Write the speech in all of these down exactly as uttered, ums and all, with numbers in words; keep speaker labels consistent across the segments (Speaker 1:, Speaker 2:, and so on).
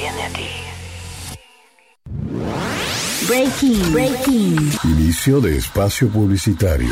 Speaker 1: viene a ti.
Speaker 2: Breaking, breaking.
Speaker 3: Inicio de espacio publicitario.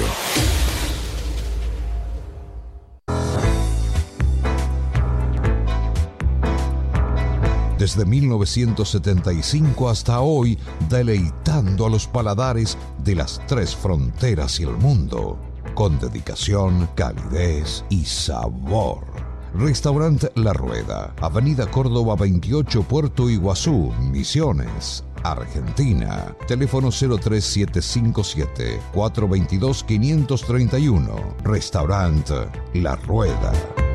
Speaker 4: Desde mil novecientos setenta y cinco hasta hoy, deleitando a los paladares de las tres fronteras y el mundo, con dedicación, calidez y sabor. Restaurante La Rueda, Avenida Córdoba veintiocho, Puerto Iguazú, Misiones, Argentina. Teléfono cero tres siete cinco siete, cuatro dos dos, cinco tres uno. Restaurante La Rueda.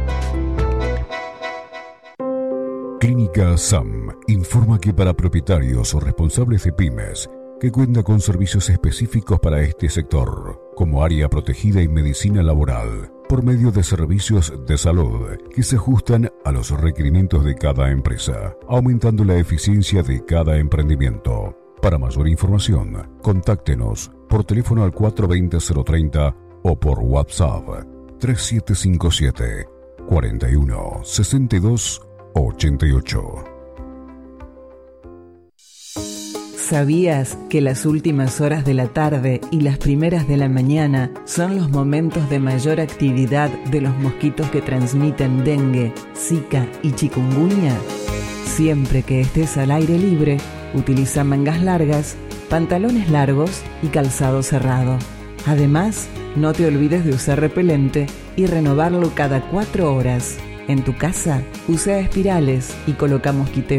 Speaker 3: Clínica S A M informa que para propietarios o responsables de pymes que cuenta con servicios específicos para este sector, como área protegida y medicina laboral, por medio de servicios de salud que se ajustan a los requerimientos de cada empresa, aumentando la eficiencia de cada emprendimiento. Para mayor información, contáctenos por teléfono al cuatro dos cero, cero tres cero o por WhatsApp tres siete cinco siete, cuatro uno, seis dos ochenta y ocho.
Speaker 5: ¿Sabías que las últimas horas de la tarde y las primeras de la mañana son los momentos de mayor actividad de los mosquitos que transmiten dengue, zika y chikungunya? Siempre que estés al aire libre, utiliza mangas largas, pantalones largos y calzado cerrado. Además, no te olvides de usar repelente y renovarlo cada cuatro horas. En tu casa, usa espirales y coloca mosquiteros